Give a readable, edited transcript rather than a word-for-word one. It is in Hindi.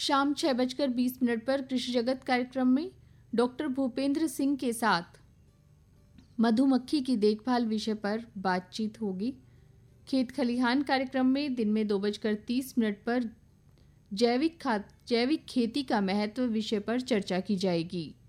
शाम 6:20 पर कृषि जगत कार्यक्रम में डॉक्टर भूपेंद्र सिंह के साथ मधुमक्खी की देखभाल विषय पर बातचीत होगी। खेत खलिहान कार्यक्रम में दिन में 2:30 पर जैविक खेती का महत्व विषय पर चर्चा की जाएगी।